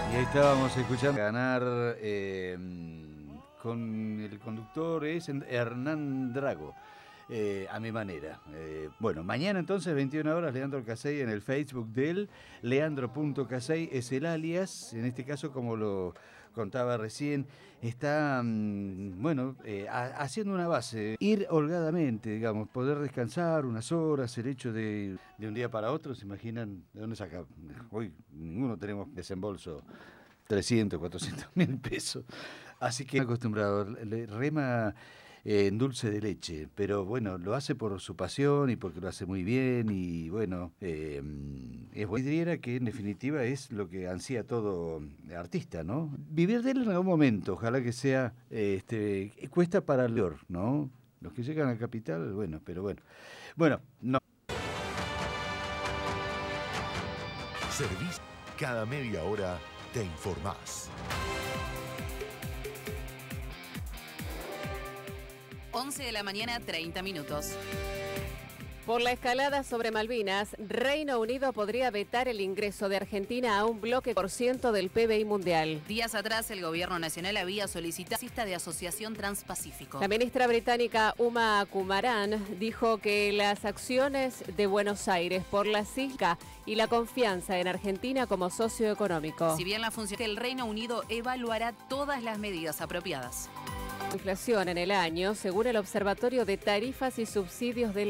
Y ahí estábamos escuchando ganar con el conductor es Hernán Drago. A mi manera. Bueno, mañana entonces, 21 horas, Leandro Casey en el Facebook de él. Leandro.casey es el alias. En este caso, como lo contaba recién, está, haciendo una base. Ir holgadamente, digamos, poder descansar unas horas, el hecho de un día para otro, ¿se imaginan de dónde saca? Hoy ninguno tenemos desembolso 300, 400 mil pesos. Así que acostumbrado, le rema en dulce de leche, pero bueno, lo hace por su pasión y porque lo hace muy bien y bueno, es bueno. Diría que en definitiva es lo que ansía todo artista, ¿no? Vivir de él en algún momento, ojalá que sea, cuesta para el leor, ¿no? Los que llegan a capital, bueno, pero bueno. Bueno, no. Servicio. Cada media hora te informás. 11 de la mañana, 30 minutos. Por la escalada sobre Malvinas, Reino Unido podría vetar el ingreso de Argentina a un bloque por ciento del PBI mundial. Días atrás, el gobierno nacional había solicitado cita de Asociación Transpacífico. La ministra británica Uma Kumaran dijo que las acciones de Buenos Aires por la CICA y la confianza en Argentina como socio económico. Si bien la función que el Reino Unido evaluará todas las medidas apropiadas. Inflación en el año, según el Observatorio de Tarifas y Subsidios de la